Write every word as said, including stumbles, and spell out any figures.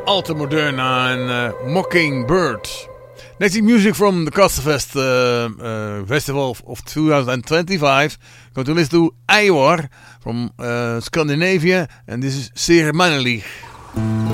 Alta Moderna and uh, Mockingbird. Next music from the Kastefest uh, uh, Festival of twenty twenty-five. Going to listen to Eivor from uh, Scandinavia, and this is Zeer Mannelijk.